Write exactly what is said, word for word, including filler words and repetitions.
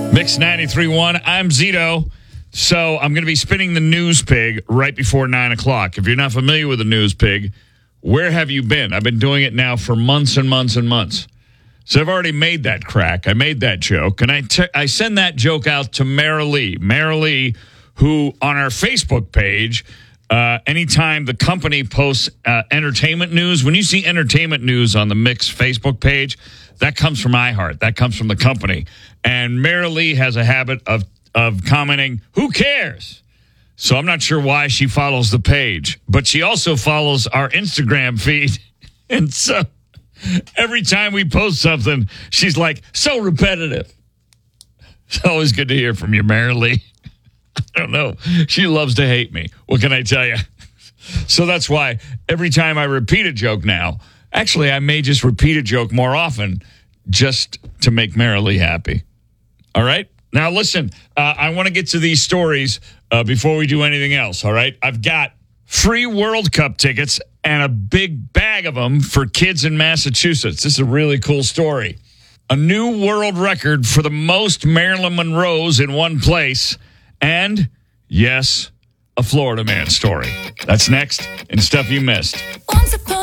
Mix ninety-three point one. I'm Zito. So I'm going to be spinning the news pig right before nine o'clock. If you're not familiar with the news pig, where have you been? I've been doing it now for months and months and months. So I've already made that crack. I made that joke. And I, t- I send that joke out to Mara Lee. Mara Lee, who on our Facebook page, uh, anytime the company posts uh, entertainment news, when you see entertainment news on the Mix Facebook page, that comes from iHeart. That comes from the company. And Mara Lee has a habit of, of commenting, who cares? So I'm not sure why she follows the page. But she also follows our Instagram feed. And so every time we post something, she's like, so repetitive. It's always good to hear from you, Mara Lee. I don't know. She loves to hate me. What can I tell you? So that's why every time I repeat a joke now, actually, I may just repeat a joke more often just to make Mara Lee happy. All right? Now, listen, uh, I want to get to these stories uh, before we do anything else, all right? I've got free World Cup tickets and a big bag of them for kids in Massachusetts. This is a really cool story. A new world record for the most Marilyn Monroes in one place. And, yes, a Florida man story. That's next in Stuff You Missed.